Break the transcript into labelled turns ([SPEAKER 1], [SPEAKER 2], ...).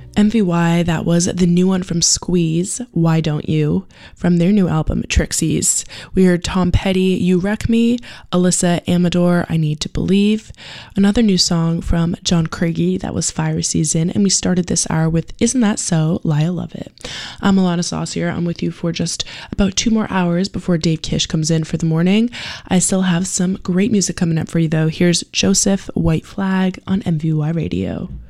[SPEAKER 1] MVY, that was the new one from Squeeze, Why Don't You, from their new album, Trixies. We heard Tom Petty, You Wreck Me, Alyssa Amador, I Need to Believe, another new song from John Craigie, that was Fire Season, and we started this hour with Isn't That So, Lyle Lovett. I'm Alana Saucier. I'm with you for just about 2 more hours before Dave Kish comes in for the morning. I still have some great music coming up for you though. Here's Joseph, White Flag on MVY Radio.